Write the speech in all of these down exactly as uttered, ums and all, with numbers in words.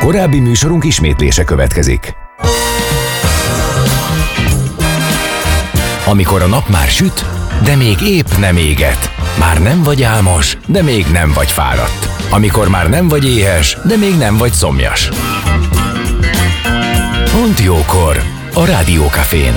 Korábbi műsorunk ismétlése következik. Amikor a nap már süt, de még épp nem éget. Már nem vagy álmos, de még nem vagy fáradt. Amikor már nem vagy éhes, de még nem vagy szomjas. Pont jókor a Rádiókafén.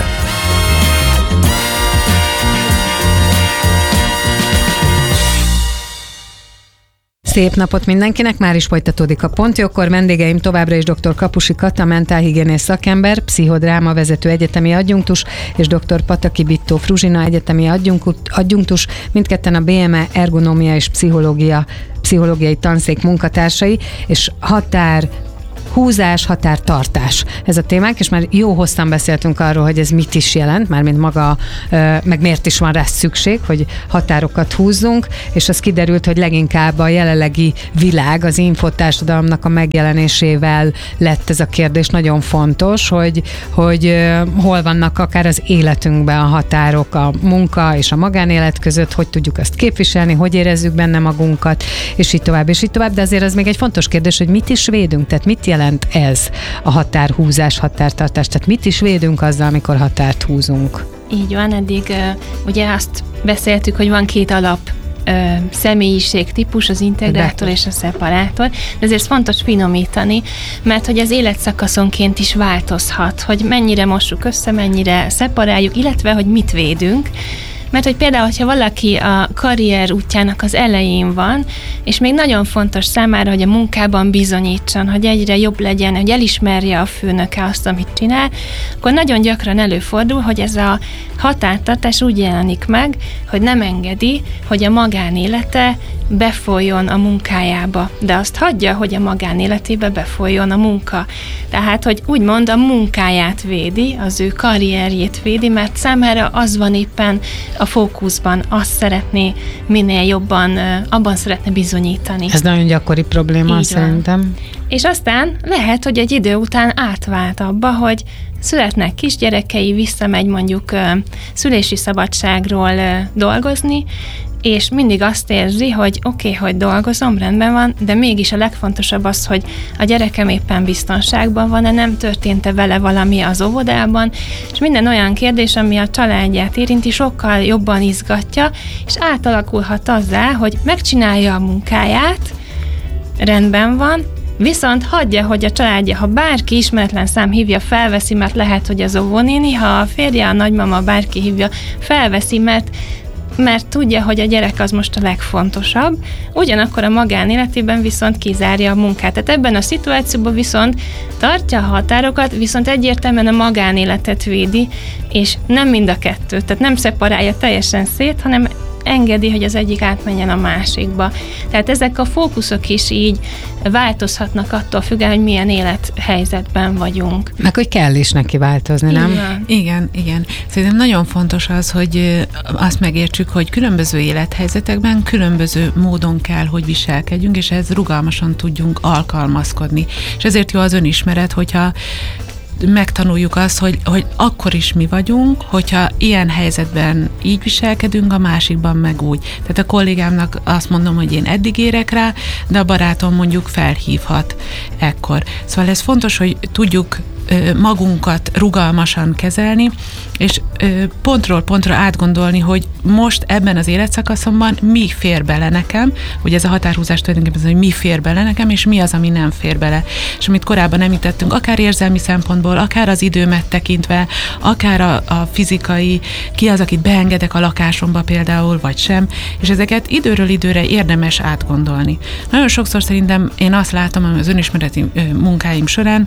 Szép napot mindenkinek, már is folytatódik a Pont Jókor. Vendégeim továbbra is dr. Kapusi Kata, mentálhigiénész szakember, pszichodráma vezető egyetemi adjunktus, és dr. Pataki Bittó Fruzsina, egyetemi adjunktus, mindketten a bé em e ergonómia és pszichológia, pszichológiai tanszék munkatársai, és határ húzás, határtartás. Ez a témánk, és már jó hosszan beszéltünk arról, hogy ez mit is jelent, mármint maga, meg miért is van rá szükség, hogy határokat húzzunk, és az kiderült, hogy leginkább a jelenlegi világ, az infotársadalomnak a megjelenésével lett ez a kérdés nagyon fontos, hogy, hogy hol vannak akár az életünkben a határok, a munka és a magánélet között, hogy tudjuk azt képviselni, hogy érezzük benne magunkat, és így tovább, és így tovább, de azért az még egy fontos kérdés, hogy mit is védünk, tehát mit jelent ez a határhúzás, határtartás? Tehát mit is védünk azzal, amikor határt húzunk? Így van, eddig uh, ugye azt beszéltük, hogy van két alap uh, személyiségtípus, az integrátor és a szeparátor, de ezért fontos finomítani, mert hogy az életszakaszonként is változhat, hogy mennyire mossuk össze, mennyire szeparáljuk, illetve hogy mit védünk. Mert hogy például, hogyha valaki a karrier útjának az elején van, és még nagyon fontos számára, hogy a munkában bizonyítson, hogy egyre jobb legyen, hogy elismerje a főnöke azt, amit csinál, akkor nagyon gyakran előfordul, hogy ez a határtartás úgy jelenik meg, hogy nem engedi, hogy a magánélete befolyjon a munkájába, de azt hagyja, hogy a magánéletébe befolyjon a munka. Tehát, hogy úgymond a munkáját védi, az ő karrierjét védi, mert számára az van éppen a fókuszban, azt szeretné minél jobban, abban szeretne bizonyítani. Ez nagyon gyakori probléma, így szerintem. Van. És aztán lehet, hogy egy idő után átvált abba, hogy születnek kisgyerekei, visszamegy mondjuk szülési szabadságról dolgozni, és mindig azt érzi, hogy oké, okay, hogy dolgozom, rendben van, de mégis a legfontosabb az, hogy a gyerekem éppen biztonságban van-e, nem történt-e vele valami az óvodában, és minden olyan kérdés, ami a családját érinti, sokkal jobban izgatja, és átalakulhat azzá, hogy megcsinálja a munkáját, rendben van, viszont hagyja, hogy a családja, ha bárki ismeretlen szám hívja, felveszi, mert lehet, hogy az óvónéni, ha a férje, a nagymama, bárki hívja, felveszi, mert mert tudja, hogy a gyerek az most a legfontosabb, ugyanakkor a magánéletében viszont kizárja a munkát. Tehát ebben a szituációban viszont tartja a határokat, viszont egyértelműen a magánéletet védi, és nem mind a kettőt, tehát nem szeparálja teljesen szét, hanem engedi, hogy az egyik átmenjen a másikba. Tehát ezek a fókuszok is így változhatnak attól függően, hogy milyen élethelyzetben vagyunk. Meg hogy kell is neki változni, nem? Igen, igen, igen. Szerintem nagyon fontos az, hogy azt megértsük, hogy különböző élethelyzetekben különböző módon kell, hogy viselkedjünk, és ehhez rugalmasan tudjunk alkalmazkodni. És ezért jó az önismeret, hogyha megtanuljuk azt, hogy, hogy akkor is mi vagyunk, hogyha ilyen helyzetben így viselkedünk, a másikban meg úgy. Tehát a kollégámnak azt mondom, hogy én eddig érek rá, de a barátom mondjuk felhívhat ekkor. Szóval ez fontos, hogy tudjuk magunkat rugalmasan kezelni, és pontról pontra átgondolni, hogy most ebben az életszakaszomban mi fér bele nekem, ugye ez a határhúzás tulajdonképpen az, hogy mi fér bele nekem, és mi az, ami nem fér bele. És amit korábban említettünk, akár érzelmi szempontból, akár az időmet tekintve, akár a, a fizikai, ki az, akit beengedek a lakásomba például, vagy sem, és ezeket időről időre érdemes átgondolni. Nagyon sokszor szerintem én azt látom az önismereti munkáim során,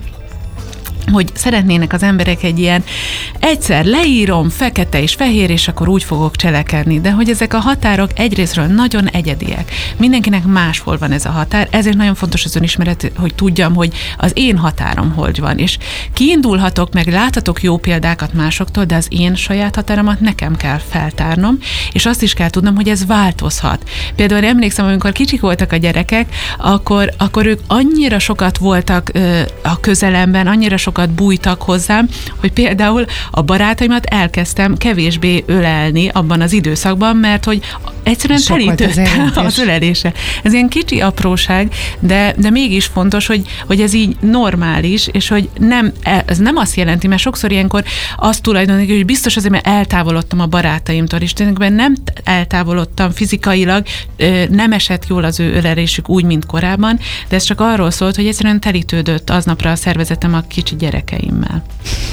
hogy szeretnének az emberek egy ilyen egyszer leírom, fekete és fehér, és akkor úgy fogok cselekedni, de hogy ezek a határok egyrészről nagyon egyediek. Mindenkinek máshol van ez a határ, ezért nagyon fontos az önismeret, hogy tudjam, hogy az én határom hol van, és kiindulhatok, meg láthatok jó példákat másoktól, de az én saját határomat nekem kell feltárnom, és azt is kell tudnom, hogy ez változhat. Például emlékszem, amikor kicsik voltak a gyerekek, akkor, akkor ők annyira sokat voltak ö, a közelemben, annyira sokat bújtak hozzám, hogy például a barátaimat elkezdtem kevésbé ölelni abban az időszakban, mert hogy egyszerűen telítődtem az ölelése. Ez ilyen kicsi apróság, de, de mégis fontos, hogy, hogy ez így normális, és hogy nem, ez nem azt jelenti, mert sokszor ilyenkor azt tulajdonítjuk, hogy biztos azért, mert eltávolodtam a barátaimtól, és tényleg nem eltávolodtam fizikailag, nem esett jól az ő ölelésük úgy, mint korábban, de ez csak arról szólt, hogy egyszerűen telítődött aznapra a szervezetem a kicsi gyerekeimmel.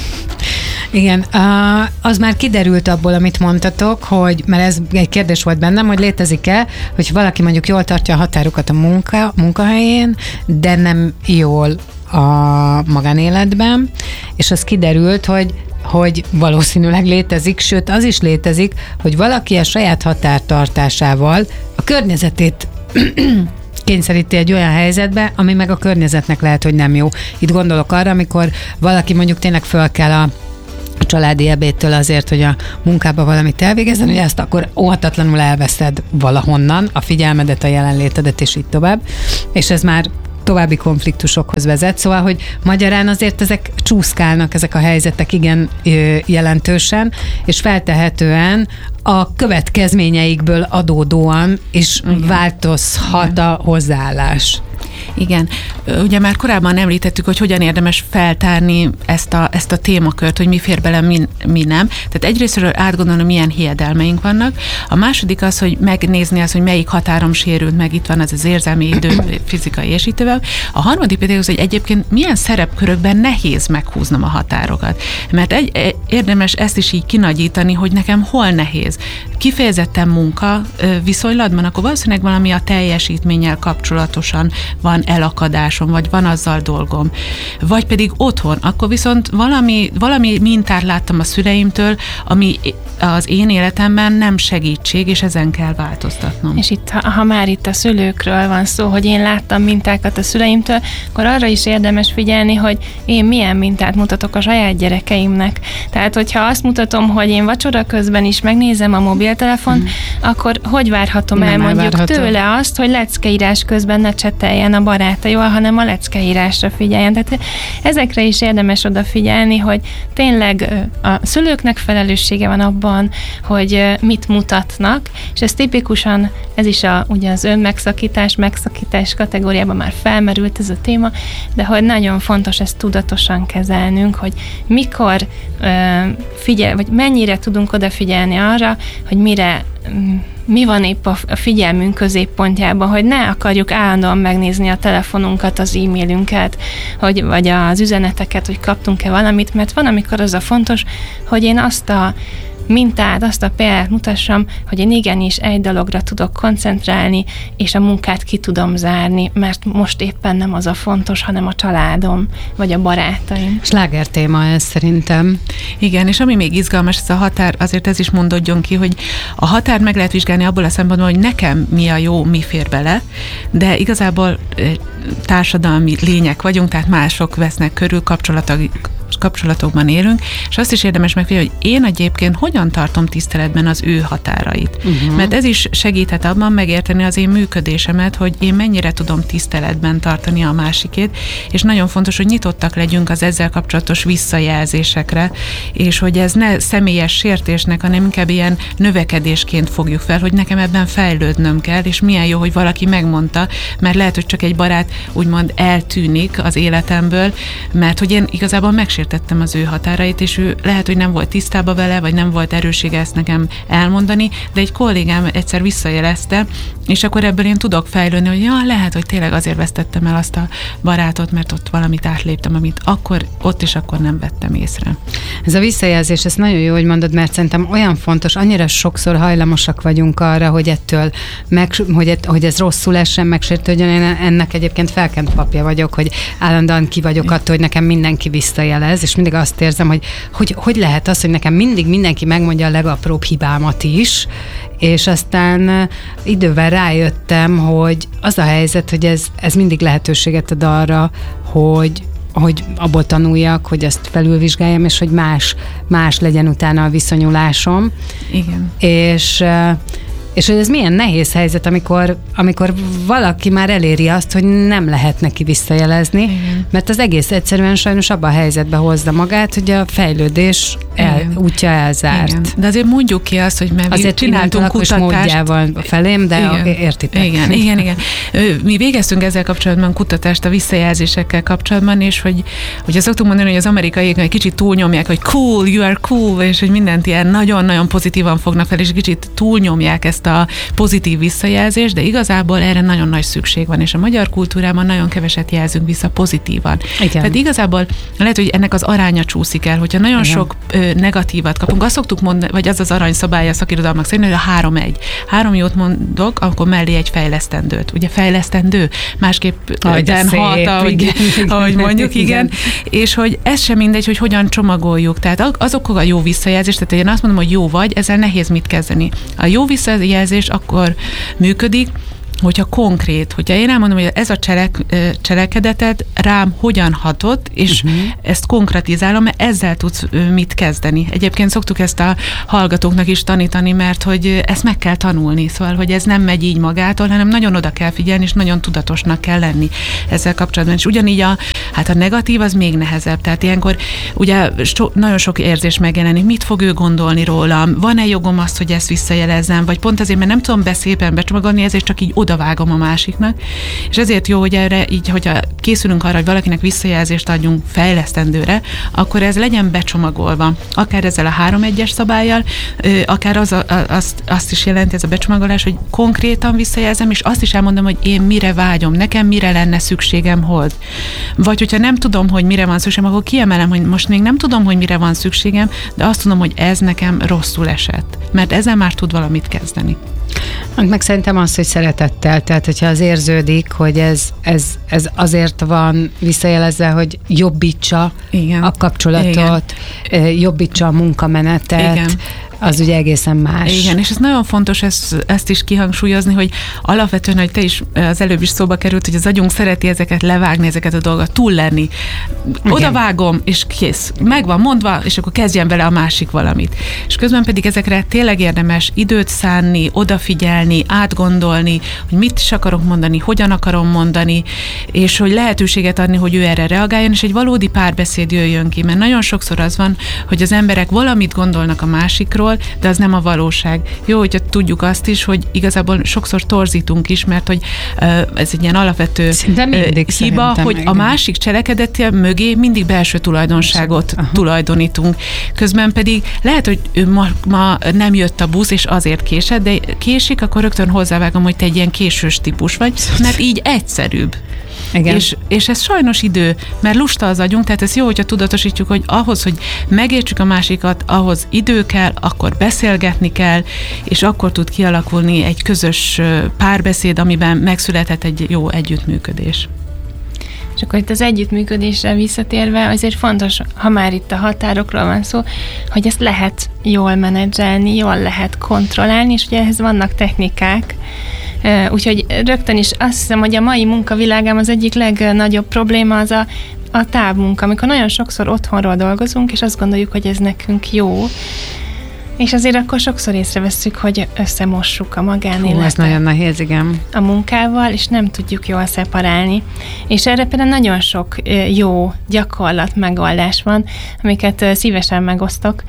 Igen, az már kiderült abból, amit mondtatok, hogy, mert ez egy kérdés volt bennem, hogy létezik-e, hogy valaki mondjuk jól tartja a határokat a munka, munkahelyén, de nem jól a magánéletben, és az kiderült, hogy hogy valószínűleg létezik, sőt az is létezik, hogy valaki a saját határtartásával a környezetét kényszeríti egy olyan helyzetbe, ami meg a környezetnek lehet, hogy nem jó. Itt gondolok arra, amikor valaki mondjuk tényleg föl kell a a családi ebédtől azért, hogy a munkába valamit elvégezzen, hogy ezt akkor óhatatlanul elveszed valahonnan, a figyelmedet, a jelenlétedet, és így tovább. És ez már további konfliktusokhoz vezet. Szóval, hogy magyarán azért ezek csúszkálnak, ezek a helyzetek igen jelentősen, és feltehetően a következményeikből adódóan is igen. változhat igen. a hozzáállás. Igen. Ugye már korábban említettük, hogy hogyan érdemes feltárni ezt a, ezt a témakört, hogy mi fér bele, mi, mi nem. Tehát egyrésztről átgondolni, milyen hiedelmeink vannak. A második az, hogy megnézni azt, hogy melyik határom sérült meg, itt van az az érzelmi, idő, fizikai és így tovább. A harmadik pedig az, hogy egyébként milyen szerepkörökben nehéz meghúznom a határokat. Mert egy, érdemes ezt is így kinagyítani, hogy nekem hol nehéz. Kifejezetten munka viszonylatban, akkor valószínűleg valami a teljesítménnyel kapcsolatosan van elakadásom, vagy van azzal dolgom. Vagy pedig otthon, akkor viszont valami, valami mintát láttam a szüleimtől, ami az én életemben nem segítség, és ezen kell változtatnom. És itt, ha, ha már itt a szülőkről van szó, hogy én láttam mintákat a szüleimtől, akkor arra is érdemes figyelni, hogy én milyen mintát mutatok a saját gyerekeimnek. Tehát, hogyha azt mutatom, hogy én vacsora közben is megnézem a mobiltelefon, hmm. akkor hogy várhatom nem el mondjuk elvárható. Tőle azt, hogy leckeírás közben ne cseteljen a barátaival, hanem a leckeírásra figyeljen. Tehát ezekre is érdemes odafigyelni, hogy tényleg a szülőknek felelőssége van abban, hogy mit mutatnak, és ez tipikusan, ez is a, ugye az önmegszakítás, megszakítás kategóriában már felmerült ez a téma, de hogy nagyon fontos ezt tudatosan kezelnünk, hogy mikor figyel, vagy mennyire tudunk odafigyelni arra, hogy mire mi van épp a figyelmünk középpontjában, hogy ne akarjuk állandóan megnézni a telefonunkat, az e-mailünket, hogy, vagy az üzeneteket, hogy kaptunk-e valamit, mert van, amikor az a fontos, hogy én azt a mintát, azt a példát mutassam, hogy én igenis egy dologra tudok koncentrálni, és a munkát ki tudom zárni, mert most éppen nem az a fontos, hanem a családom, vagy a barátaim. Sláger téma ez szerintem. Igen, és ami még izgalmas, ez a határ, azért ez is mondodjon ki, hogy a határ meg lehet vizsgálni abból a szempontból, hogy nekem mi a jó, mi fér bele, de igazából társadalmi lények vagyunk, tehát mások vesznek körül, kapcsolatok kapcsolatokban élünk, és azt is érdemes megfigyelni, hogy én egyébként hogyan tartom tiszteletben az ő határait. Uh-huh. Mert ez is segíthet abban megérteni az én működésemet, hogy én mennyire tudom tiszteletben tartani a másikét, és nagyon fontos, hogy nyitottak legyünk az ezzel kapcsolatos visszajelzésekre, és hogy ez ne személyes sértésnek, hanem inkább ilyen növekedésként fogjuk fel, hogy nekem ebben fejlődnöm kell, és milyen jó, hogy valaki megmondta, mert lehet, hogy csak egy barát úgymond eltűnik az életemből, mert hogy én igazából megsértettem az ő határait, és ő lehet, hogy nem volt tisztában vele, vagy nem volt erőssége ezt nekem elmondani, de egy kollégám egyszer visszajelezte, és akkor ebből én tudok fejlődni, hogy ja, lehet, hogy tényleg azért vesztettem el azt a barátot, mert ott valamit átléptem, amit akkor, ott és akkor nem vettem észre. Ez a visszajelzés, ez nagyon jó, hogy mondod, mert szerintem olyan fontos, annyira sokszor hajlamosak vagyunk arra, hogy ettől, meg, hogy, hogy ez rosszul essen, megsértődjön. Én ennek egyébként felkent papja vagyok, hogy állandóan ki vagyok attól, hogy nekem mindenki visszajelez, és mindig azt érzem, hogy hogy, hogy lehet az, hogy nekem mindig mindenki megmondja a legapróbb hibámat is, és aztán idővel rájöttem, hogy az a helyzet, hogy ez, ez mindig lehetőséget ad arra, hogy hogy abból tanuljak, hogy ezt felülvizsgáljam, és hogy más, más legyen utána a viszonyulásom. Igen. És És hogy ez milyen nehéz helyzet, amikor, amikor valaki már eléri azt, hogy nem lehet neki visszajelezni, igen. mert az egész egyszerűen sajnos abban a helyzetbe hozza magát, hogy a fejlődés el, útja elzárt. Igen. De azért mondjuk ki azt, hogy mert azért csináltunk kutatást. módjával felém, de igen. értitek. Igen, igen, igen. Mi végeztünk ezzel kapcsolatban kutatást a visszajelzésekkel kapcsolatban, és hogy, hogy azt szoktuk mondani, hogy az amerikaiak egy kicsit túlnyomják, hogy cool, you are cool, és hogy mindent ilyen nagyon-nagyon pozitívan fognak fel, és kicsit túlnyomják ezt a pozitív visszajelzést, de igazából erre nagyon nagy szükség van, és a magyar kultúrában nagyon keveset jelzünk vissza pozitívan. Igen. Tehát igazából lehet, hogy ennek az aránya csúszik el, hogyha nagyon Igen. sok ö, negatívat kapunk, azt szoktuk mondani, vagy az az aranyszabálya a szakirodalmak szerint, hogy a három egy. Három jót mondok, akkor mellé egy fejlesztendőt. Ugye fejlesztendő? Másképp den hat, ahogy, ahogy mondjuk, igen. igen. És hogy ez sem mindegy, hogy hogyan csomagoljuk. Tehát azok a jó visszajelzés, tehát én azt mondom, hogy jó vagy, ezzel nehéz mit kezdeni. A jó visszajelzés akkor működik, hogyha konkrét, hogyha én elmondom, hogy ez a cselek, cselekedeted rám hogyan hatott, és uh-huh. ezt konkretizálom, mert ezzel tudsz mit kezdeni. Egyébként szoktuk ezt a hallgatóknak is tanítani, mert hogy ezt meg kell tanulni, szóval, hogy ez nem megy így magától, hanem nagyon oda kell figyelni, és nagyon tudatosnak kell lenni ezzel kapcsolatban. És ugyanígy a, hát a negatív az még nehezebb, tehát ilyenkor ugye so, nagyon sok érzés megjelenik, mit fog ő gondolni rólam, van-e jogom azt, hogy ezt visszajelezzem, vagy pont azért, mert nem tudom be szépen becsomagolni, ezért csak így oda vágom a másiknak, és ezért jó, hogy erre így, hogyha készülünk arra, hogy valakinek visszajelzést adjunk fejlesztendőre, akkor ez legyen becsomagolva. Akár ezzel a három egyes szabállyal, akár az a, azt, azt is jelenti ez a becsomagolás, hogy konkrétan visszajelzem, és azt is elmondom, hogy én mire vágyom, nekem mire lenne szükségem, hold. Vagy hogyha nem tudom, hogy mire van szükségem, akkor kiemelem, hogy most még nem tudom, hogy mire van szükségem, de azt tudom, hogy ez nekem rosszul esett. Mert ezzel már tud valamit kezdeni. Meg szerintem az, hogy szeretettel, tehát hogyha az érződik, hogy ez, ez, ez azért van visszajelezve, hogy jobbítsa Igen. a kapcsolatot, Igen. jobbítsa a munkamenetet, Igen. az ugye egészen más. Igen, és ez nagyon fontos ezt, ezt is kihangsúlyozni, hogy alapvetően, hogy te is az előbb is szóba került, hogy az agyunk szereti ezeket levágni, ezeket a dolgokat, túl lenni. Oda vágom, és kész. Meg van mondva, és akkor kezdjen bele a másik valamit. És közben pedig ezekre tényleg érdemes időt szánni, odafigyelni, átgondolni, hogy mit is akarok mondani, hogyan akarom mondani, és hogy lehetőséget adni, hogy ő erre reagáljon, és egy valódi párbeszéd jöjjön ki. Mert nagyon sokszor az van, hogy az emberek valamit gondolnak a másikról, de az nem a valóság. Jó, hogyha tudjuk azt is, hogy igazából sokszor torzítunk is, mert hogy ez egy ilyen alapvető hiba, hogy a másik cselekedete mögé mindig belső tulajdonságot Aha. tulajdonítunk. Közben pedig lehet, hogy ma, ma nem jött a busz, és azért késett, de késik, akkor rögtön hozzávágom, hogy te egy ilyen késős típus vagy, mert így egyszerűbb. Igen. És, és ez sajnos idő, mert lusta az agyunk, tehát ez jó, hogyha tudatosítjuk, hogy ahhoz, hogy megértsük a másikat, ahhoz idő kell, akkor beszélgetni kell, és akkor tud kialakulni egy közös párbeszéd, amiben megszülethet egy jó együttműködés. És akkor itt az együttműködésre visszatérve, azért fontos, ha már itt a határokról van szó, hogy ezt lehet jól menedzselni, jól lehet kontrollálni, és ugye ehhez vannak technikák. Úgyhogy rögtön is azt hiszem, hogy a mai munkavilágában az egyik legnagyobb probléma az a, a távmunka, amikor nagyon sokszor otthonról dolgozunk, és azt gondoljuk, hogy ez nekünk jó, és azért akkor sokszor észrevesszük, hogy összemossuk a magánéletet. Hú, ez nagyon nehéz, igen. A munkával, és nem tudjuk jól szeparálni. És erre például nagyon sok jó gyakorlat, megoldás van, amiket szívesen megosztok.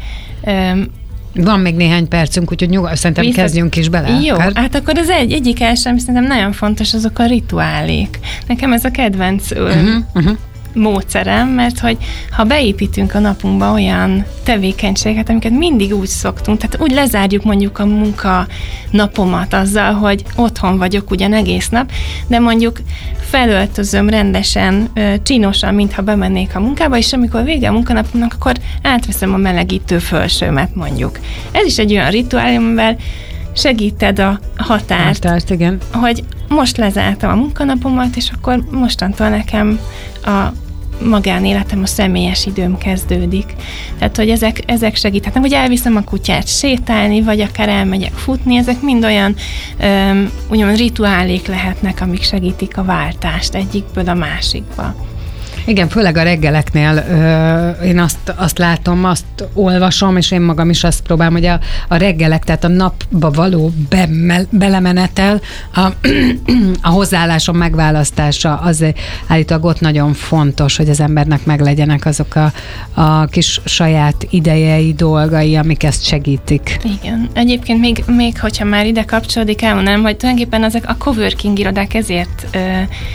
Van még néhány percünk, úgyhogy nyugodt, szerintem Viszont, kezdjünk is bele. Jó, akár. Hát akkor az egy, egyik első, ami szerintem nagyon fontos, azok a rituálék. Nekem ez a kedvenc uh-huh, uh-huh. módszerem, mert hogy ha beépítünk a napunkba olyan tevékenységet, amiket mindig úgy szoktunk, tehát úgy lezárjuk mondjuk a munka napomat azzal, hogy otthon vagyok ugyan egész nap, de mondjuk felöltözöm rendesen, csínosan, mintha bemennék a munkába, és amikor vége a munkanapomnak, akkor átveszem a melegítő fölsőmet mondjuk. Ez is egy olyan rituál, amivel segíted a határt, határt igen. hogy most lezártam a munkanapomat, és akkor mostantól nekem a magánéletem, a személyes időm kezdődik. Tehát, hogy ezek, ezek segíthetnek, hogy elviszem a kutyát sétálni, vagy akár elmegyek futni, ezek mind olyan öm, úgymond rituálék lehetnek, amik segítik a váltást egyikből a másikba. Igen, főleg a reggeleknél ö, én azt, azt látom, azt olvasom, és én magam is azt próbálom, hogy a, a reggelek, tehát a napba való be, belemenetel, a, a hozzáállásom megválasztása, az állítólag ott nagyon fontos, hogy az embernek meglegyenek azok a, a kis saját idejei, dolgai, amik ezt segítik. Igen. Egyébként még, még hogyha már ide kapcsolódik, elmondanám, hogy tulajdonképpen ezek a coworking irodák ezért ö,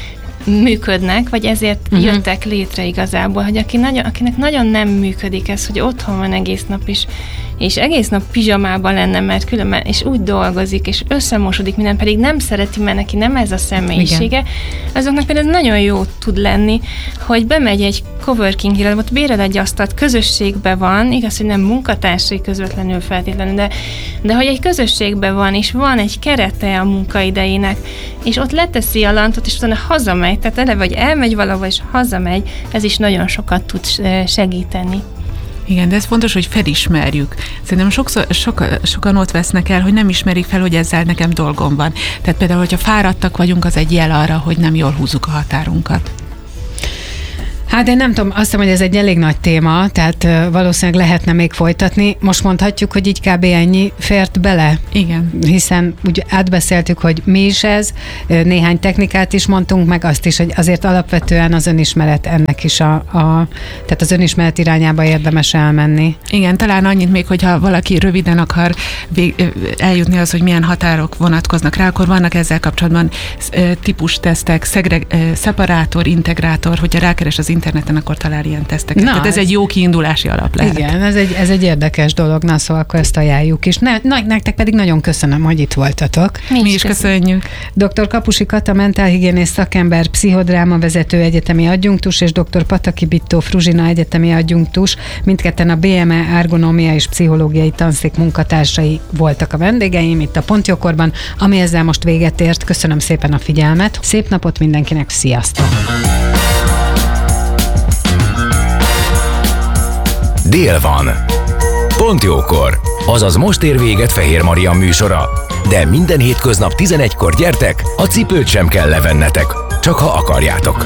működnek, vagy ezért uh-huh. jöttek létre igazából, hogy aki nagyon, akinek nagyon nem működik ez, hogy otthon van egész nap is, és egész nap pizsamában lenne, mert különben, és úgy dolgozik, és összemosodik minden, pedig nem szereti, mert neki nem ez a személyisége, igen. Azoknak például nagyon jó tud lenni, hogy bemegy egy coworking irodába, bérel egy asztalt, közösségben van, igaz, hogy nem munkatársai közvetlenül feltétlenül, de, de hogy egy közösségben van, és van egy kerete a munkaidejének, és ott leteszi a lantot, és utána hazamegy, tehát eleve, vagy elmegy valahova, és hazamegy, ez is nagyon sokat tud segíteni. Igen, de ez fontos, hogy felismerjük. Szerintem sokszor, soka, sokan ott vesznek el, hogy nem ismerik fel, hogy ezzel nekem dolgom van. Tehát például, hogyha fáradtak vagyunk, az egy jel arra, hogy nem jól húzzuk a határunkat. Hát én nem tudom, azt hiszem, hogy ez egy elég nagy téma, tehát valószínűleg lehetne még folytatni. Most mondhatjuk, hogy így kb. Ennyi fért bele? Igen. Hiszen úgy átbeszéltük, hogy mi is ez, néhány technikát is mondtunk, meg azt is, hogy azért alapvetően az önismeret ennek is a, a tehát az önismeret irányába érdemes elmenni. Igen, talán annyit még, hogyha valaki röviden akar vég, eljutni az, hogy milyen határok vonatkoznak rá, akkor vannak ezzel kapcsolatban típustesztek, szegre, szeparátor, integrátor, hogyha rákeres az interneten, akkor talál ilyen teszteket. Na, Tehát ez, ez egy jó kiindulási alap lehet. Igen, ez egy, ez egy érdekes dolog, na szóval akkor ezt ajánljuk is. Ne, na, nektek pedig nagyon köszönöm, hogy itt voltatok. Mi, Mi is köszönjük. köszönjük. doktor Kapusi Kata, mentálhigiénész szakember, pszichodráma vezető egyetemi adjunktus, és doktor Pataki Bittó Fruzsina egyetemi adjunktus, mindketten a bé em e ergonómia és pszichológiai tanszék munkatársai voltak a vendégeim itt a Pontjókorban, ami ezzel most véget ért. Köszönöm szépen a figyelmet. Szép napot mindenkinek, sziasztok! Dél van. Pont jókor. Azaz most ér véget Fehér Maria műsora. De minden hétköznap tizenegykor gyertek, a cipőt sem kell levennetek. Csak ha akarjátok.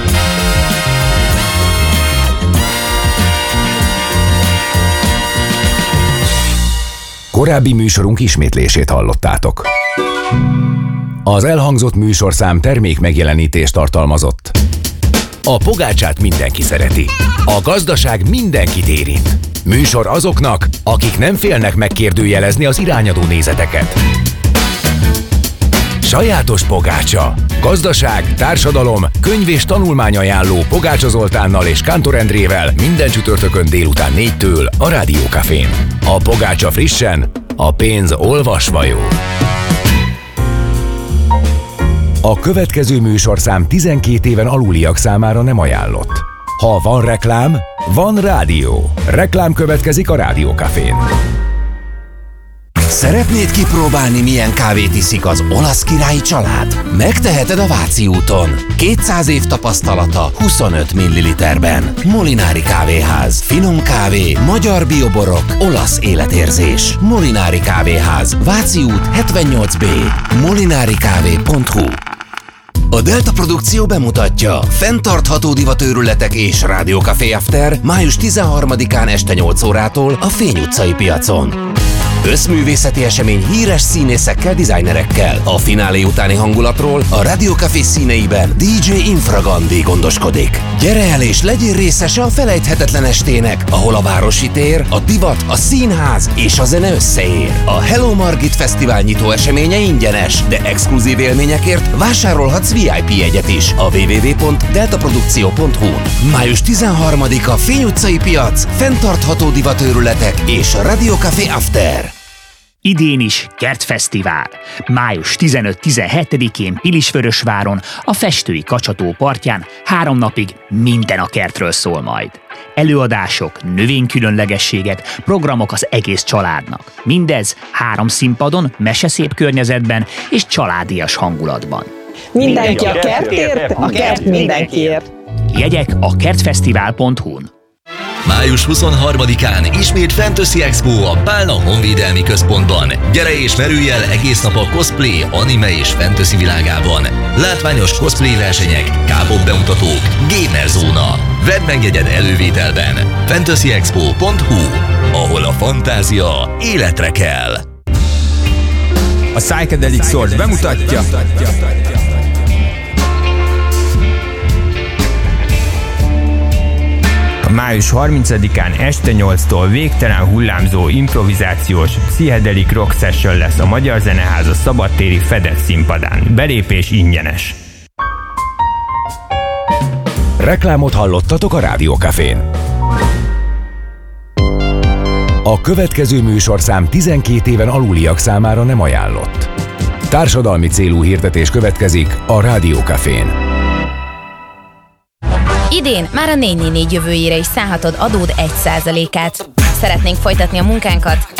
Korábbi műsorunk ismétlését hallottátok. Az elhangzott műsorszám termék megjelenítést tartalmazott. A pogácsát mindenki szereti. A gazdaság mindenkit érint. Műsor azoknak, akik nem félnek megkérdőjelezni az irányadó nézeteket. Sajátos pogácsa. Gazdaság, társadalom, könyv és tanulmányajánló Pogácsa Zoltánnal és Kántor Endrével minden csütörtökön délután négytől a Rádió Cafén. A pogácsa frissen, a pénz olvasva jó. A következő műsorszám tizenkét éven aluliak számára nem ajánlott. Ha van reklám, van rádió. Reklám következik a Rádió Cafén. Szeretnéd kipróbálni, milyen kávét iszik az olasz királyi család? Megteheted a Váci úton. kétszáz év tapasztalata huszonöt milliliterben. Molinári Kávéház. Finom kávé, magyar bioborok, olasz életérzés. Molinári Kávéház. Váci út hetvennyolc bé. molinari kávé pont hu. A Delta Produkció bemutatja fenntartható divatőrületek és Rádió Café After május tizenharmadikán este nyolc órától a Fény utcai piacon. Összművészeti esemény híres színészekkel, dizájnerekkel. A finálé utáni hangulatról a Rádió Café színeiben dé dzsé Infragandi gondoskodik. Gyere el és legyél részese a felejthetetlen estének, ahol a városi tér, a divat, a színház és a zene összeér. A Hello Margit Fesztivál nyitó eseménye ingyenes, de exkluzív élményekért vásárolhatsz vé i pé jegyet is a double-u double-u double-u pont delta produkció pont hu. május tizenharmadika Fény utcai piac, fenntartható divatőrületek és Rádió Café After. Idén is Kertfesztivál. május tizenöt-tizenhetedikén Pilisvörösváron, a Festői Kacsató partján három napig minden a kertről szól majd. Előadások, növénykülönlegességek, programok az egész családnak. Mindez három színpadon, meseszép környezetben és családias hangulatban. Mindenki a kertért, a kert mindenkiért. Jegyek a kertfesztivál pont hu-n. május huszonharmadikán ismét Fantasy Expo a Pálna Honvédelmi Központban. Gyere és merülj el egész nap a cosplay, anime és fantasy világában. Látványos cosplay versenyek, K-pop bemutatók, gamer zóna. Vedd meg jegyed elővételben. fantasy expo pont hu, ahol a fantázia életre kell. A Psychedelic Sword bemutatja május harmincadikán este nyolctól végtelen hullámzó improvizációs Psychedelic Rock Session lesz a Magyar Zeneháza szabadtéri fedett színpadán. Belépés ingyenes. Reklámot hallottatok a Rádiókafén. A következő műsorszám tizenkét éven aluliak számára nem ajánlott. Társadalmi célú hirdetés következik a Rádiókafén. Idén már a négy négy négy jövőjére is szállhatod adód egy százalékát. Szeretnénk folytatni a munkánkat?